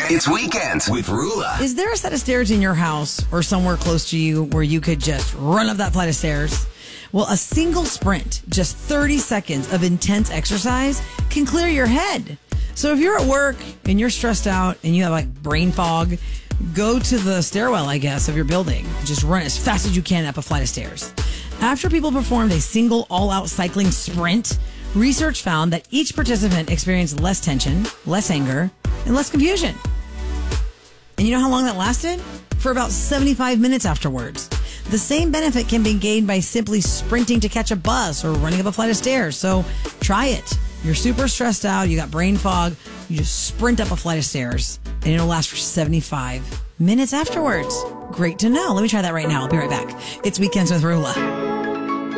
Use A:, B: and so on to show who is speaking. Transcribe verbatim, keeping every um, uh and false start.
A: It's Weekends with Rula.
B: Is there a set of stairs in your house or somewhere close to you where you could just run up that flight of stairs? Well, a single sprint, just thirty seconds of intense exercise, can clear your head. So if you're at work and you're stressed out and you have like brain fog, go to the stairwell, I guess, of your building. Just run as fast as you can up a flight of stairs. After people performed a single all-out cycling sprint, research found that each participant experienced less tension, less anger, and less confusion. And you know how long that lasted? For about seventy-five minutes afterwards. The same benefit can be gained by simply sprinting to catch a bus or running up a flight of stairs. So try it. You're super stressed out. You got brain fog. You just sprint up a flight of stairs and it'll last for seventy-five minutes afterwards. Great to know. Let me try that right now. I'll be right back. It's Weekends with Rula.